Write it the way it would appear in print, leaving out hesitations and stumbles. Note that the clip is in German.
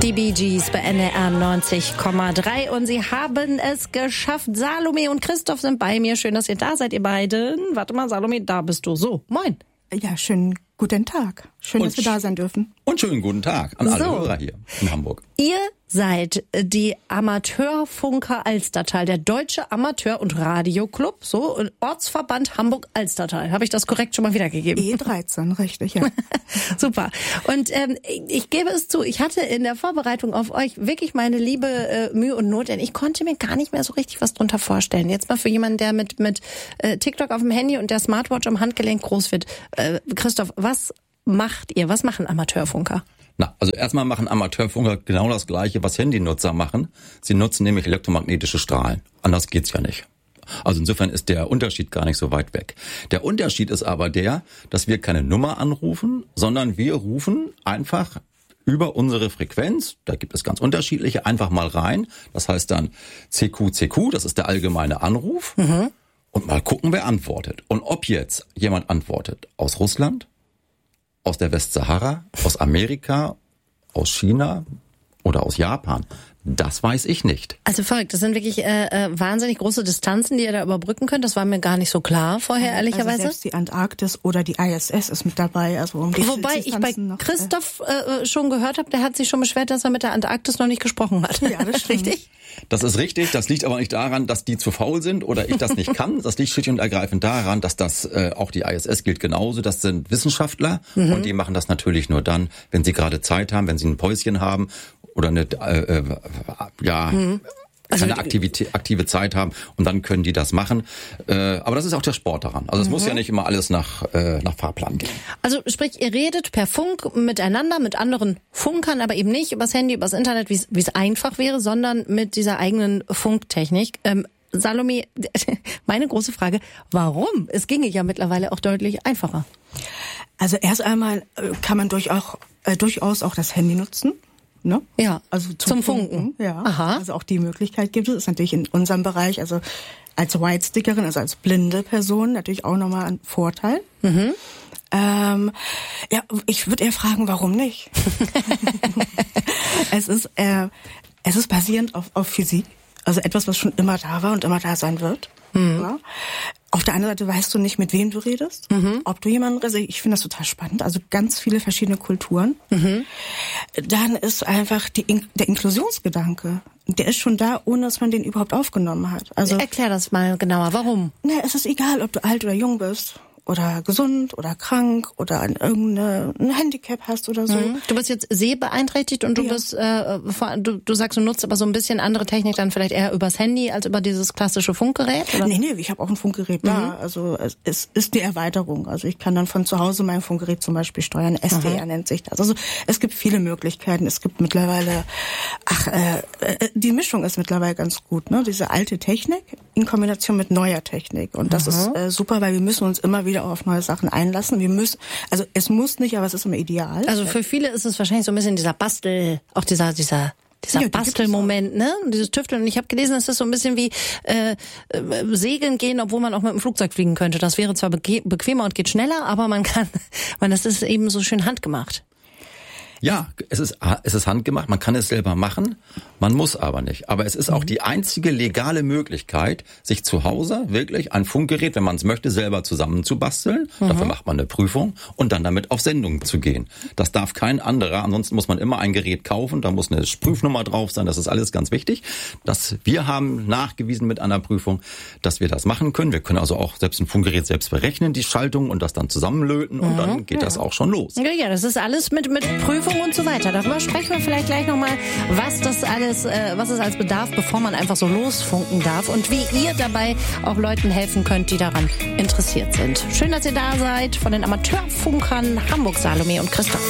Die Bee Gees bei NDR 90,3 und sie haben es geschafft. Salome und Christoph sind bei mir. Schön, dass ihr da seid, ihr beiden. Warte mal, Salome, da bist du. So, moin. Ja, schönen guten Tag. Schön, dass wir da sein dürfen. Und schönen guten Tag an alle Hörer hier in Hamburg. Ihr seid die Amateurfunker Alstertal, der Deutsche Amateur- und Radioclub, so, und Ortsverband Hamburg-Alstertal. Habe ich das korrekt schon mal wiedergegeben? E13, richtig, ja. Super. Und ich gebe es zu, ich hatte in der Vorbereitung auf euch wirklich meine liebe Mühe und Not, denn ich konnte mir gar nicht mehr so richtig was drunter vorstellen. Jetzt mal für jemanden, der mit TikTok auf dem Handy und der Smartwatch am Handgelenk groß wird. Christoph, was macht ihr? Was machen Amateurfunker? Na, also erstmal machen Amateurfunker genau das Gleiche, was Handynutzer machen. Sie nutzen nämlich elektromagnetische Strahlen. Anders geht's ja nicht. Also insofern ist der Unterschied gar nicht so weit weg. Der Unterschied ist aber der, dass wir keine Nummer anrufen, sondern wir rufen einfach über unsere Frequenz, da gibt es ganz unterschiedliche, einfach mal rein. Das heißt dann CQ, das ist der allgemeine Anruf. Mhm. Und mal gucken, wer antwortet. Und ob jetzt jemand antwortet aus Russland, aus der Westsahara, aus Amerika, aus China oder aus Japan, das weiß ich nicht. Also verrückt, das sind wirklich wahnsinnig große Distanzen, die ihr da überbrücken könnt. Das war mir gar nicht so klar vorher, ehrlicherweise. Also selbst die Antarktis oder die ISS ist mit dabei. Also um die Wobei ich bei Christoph schon gehört habe, der hat sich schon beschwert, dass er mit der Antarktis noch nicht gesprochen hat. Ja, das stimmt. Richtig? Das ist richtig, das liegt aber nicht daran, dass die zu faul sind oder ich das nicht kann. Das liegt schlicht und ergreifend daran, dass das auch die ISS gilt genauso. Das sind Wissenschaftler und die machen das natürlich nur dann, wenn sie gerade Zeit haben, wenn sie ein Päuschen haben oder eine keine aktive Zeit haben und dann können die das machen. Aber das ist auch der Sport daran. Also es muss ja nicht immer alles nach Fahrplan gehen. Also sprich, ihr redet per Funk miteinander, mit anderen Funkern, aber eben nicht übers Handy, übers Internet, wie es einfach wäre, sondern mit dieser eigenen Funktechnik. Salome, meine große Frage, warum? Es ginge ja mittlerweile auch deutlich einfacher. Also erst einmal kann man durchaus auch das Handy nutzen. Ne? Ja, also zum Funken. Ja, aha. Also auch die Möglichkeit gibt es. Ist natürlich in unserem Bereich, also als White-Stickerin, also als blinde Person, natürlich auch nochmal ein Vorteil. Mhm. Ja, ich würde eher fragen, warum nicht? Es ist basierend auf Physik. Also etwas, was schon immer da war und immer da sein wird. Mhm. Ja. Auf der anderen Seite weißt du nicht, mit wem du redest, ob du jemanden, also ich finde das total spannend, also ganz viele verschiedene Kulturen. Mhm. Dann ist einfach der Inklusionsgedanke, der ist schon da, ohne dass man den überhaupt aufgenommen hat. Also erklär das mal genauer, warum? Es ist egal, ob du alt oder jung bist. Oder gesund oder krank oder ein Handicap hast oder so. Du bist jetzt sehbeeinträchtigt und du bist, du sagst, du nutzt aber so ein bisschen andere Technik dann vielleicht eher übers Handy als über dieses klassische Funkgerät? Oder? Nee, ich habe auch ein Funkgerät da. Also es ist die Erweiterung. Also ich kann dann von zu Hause mein Funkgerät zum Beispiel steuern. SDR nennt sich das. Also es gibt viele Möglichkeiten. Es gibt mittlerweile, die Mischung ist mittlerweile ganz gut. Ne? Diese alte Technik in Kombination mit neuer Technik. Und das ist super, weil wir müssen uns immer wieder auf neue Sachen einlassen. Also es muss nicht, aber es ist immer ideal. Also für viele ist es wahrscheinlich so ein bisschen dieser Bastelmoment, ne? Dieses Tüfteln. Und ich habe gelesen, es ist so ein bisschen wie Segeln gehen, obwohl man auch mit dem Flugzeug fliegen könnte. Das wäre zwar bequemer und geht schneller, aber das ist eben so schön handgemacht. Ja, es ist handgemacht, man kann es selber machen, man muss aber nicht. Aber es ist auch die einzige legale Möglichkeit, sich zu Hause wirklich ein Funkgerät, wenn man es möchte, selber zusammenzubasteln. Dafür macht man eine Prüfung und dann damit auf Sendung zu gehen. Das darf kein anderer, ansonsten muss man immer ein Gerät kaufen, da muss eine Prüfnummer drauf sein, das ist alles ganz wichtig. Wir haben nachgewiesen mit einer Prüfung, dass wir das machen können. Wir können also auch selbst ein Funkgerät selbst berechnen, die Schaltung und das dann zusammenlöten und dann geht das auch schon los. Ja, das ist alles mit Prüfung und so weiter. Darüber sprechen wir vielleicht gleich nochmal, was es als bedarf, bevor man einfach so losfunken darf und wie ihr dabei auch Leuten helfen könnt, die daran interessiert sind. Schön, dass ihr da seid von den Amateurfunkern Hamburg, Salome und Christoph.